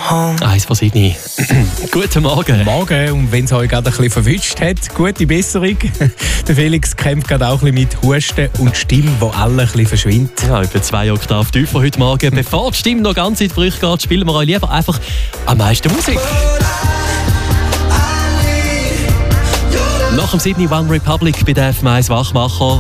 home. Eins von Sydney. Guten Morgen. Morgen, und wenn es euch gerade ein bisschen verwünscht hat, gute Besserung. Der Felix kämpft gerade auch ein bisschen mit Husten und Stimme, die alle ein bisschen verschwindet. Ja, über 2 Oktaven tiefer heute Morgen. Bevor die Stimme noch ganz in die Brüche geht, spielen wir euch lieber einfach am meisten Musik. Nach dem Sydney One Republic bei der FM1 Wachmacher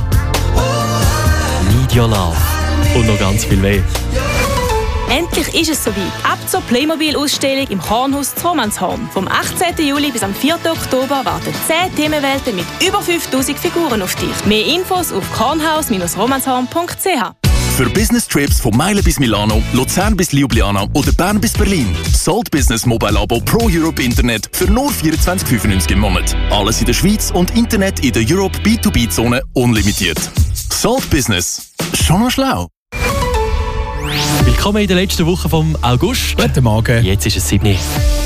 Need Your Love und noch ganz viel mehr. Endlich ist es soweit. Ab zur Playmobil-Ausstellung im Kornhaus zu Romanshorn. Vom 18. Juli bis am 4. Oktober warten 10 Themenwelten mit über 5000 Figuren auf dich. Mehr Infos auf kornhaus-romanshorn.ch. Für Business-Trips von Meilen bis Milano, Luzern bis Ljubljana oder Bern bis Berlin. Salt Business Mobile Abo Pro Europe Internet für nur 24,95 im Monat. Alles in der Schweiz und Internet in der Europe B2B-Zone unlimitiert. Salt Business. Schon noch schlau. Willkommen in der letzten Woche vom August. Guten Morgen. Jetzt ist es Sydney.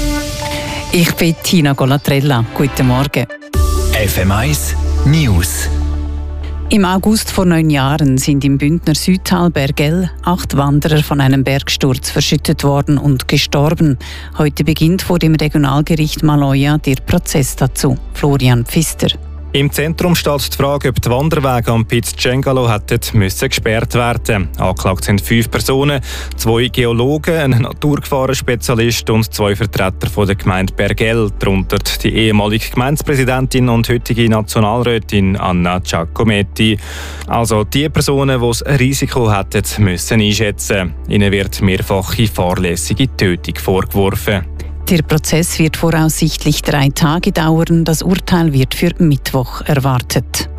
Ich bin Tina Golatrella. Guten Morgen. FM1 News. Im August vor 9 Jahren sind im Bündner Südtal Bergell 8 Wanderer von einem Bergsturz verschüttet worden und gestorben. Heute beginnt vor dem Regionalgericht Maloja der Prozess dazu. Florian Pfister. Im Zentrum steht die Frage, ob die Wanderwege am Piz Cengalo müssen gesperrt werden. Angeklagt sind 5 Personen, 2 Geologen, ein Naturgefahrenspezialist und 2 Vertreter von der Gemeinde Bergell, darunter die ehemalige Gemeindepräsidentin und heutige Nationalrätin Anna Giacometti. Also die Personen, die das Risiko hätten, müssen einschätzen. Ihnen wird mehrfache fahrlässige Tötung vorgeworfen. Der Prozess wird voraussichtlich 3 Tage dauern. Das Urteil wird für Mittwoch erwartet.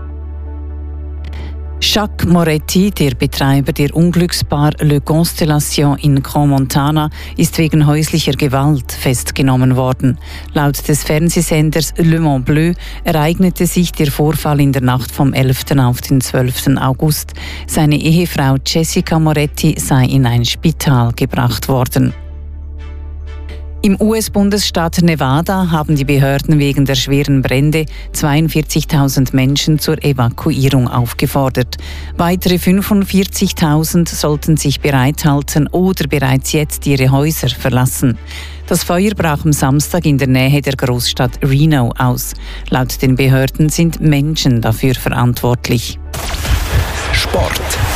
Jacques Moretti, der Betreiber der Unglücksbar Le Constellation in Crans-Montana, ist wegen häuslicher Gewalt festgenommen worden. Laut des Fernsehsenders Le Mans Bleu ereignete sich der Vorfall in der Nacht vom 11. auf den 12. August. Seine Ehefrau Jessica Moretti sei in ein Spital gebracht worden. Im US-Bundesstaat Nevada haben die Behörden wegen der schweren Brände 42.000 Menschen zur Evakuierung aufgefordert. Weitere 45.000 sollten sich bereithalten oder bereits jetzt ihre Häuser verlassen. Das Feuer brach am Samstag in der Nähe der Großstadt Reno aus. Laut den Behörden sind Menschen dafür verantwortlich. Sport.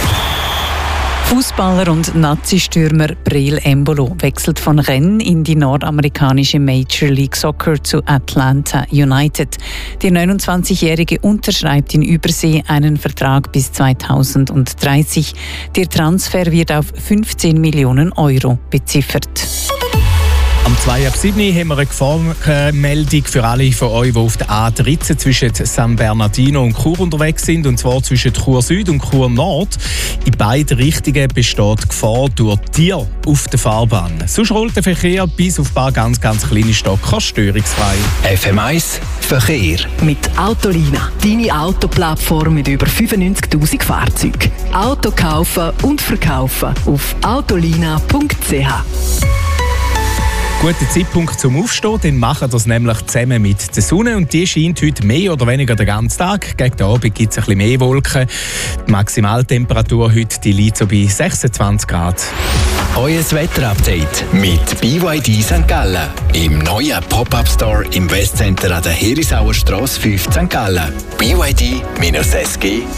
Fußballer und Nazi-Stürmer Breel Embolo wechselt von Rennes in die nordamerikanische Major League Soccer zu Atlanta United. Der 29-Jährige unterschreibt in Übersee einen Vertrag bis 2030. Der Transfer wird auf 15 Millionen Euro beziffert. Am 2:07 haben wir eine Gefahrmeldung für alle von euch, die auf der A13 zwischen San Bernardino und Chur unterwegs sind, und zwar zwischen Chur Süd und Chur Nord. In beiden Richtungen besteht Gefahr durch Tiere auf der Fahrbahn. Sonst rollt der Verkehr bis auf ein paar ganz kleine Stocker störungsfrei. FM1 Verkehr. Mit Autolina, deine Autoplattform mit über 95.000 Fahrzeugen. Auto kaufen und verkaufen auf autolina.ch. Guter Zeitpunkt zum Aufstehen, dann machen wir das nämlich zusammen mit der Sonne, und die scheint heute mehr oder weniger den ganzen Tag. Gegen den Abend gibt es ein bisschen mehr Wolken. Die Maximaltemperatur heute die liegt so bei 26 Grad. Euer Wetterupdate mit BYD St. Gallen. Im neuen Pop-Up-Store im Westcenter an der Herisauer Strasse 5 St. Gallen. BYD-SG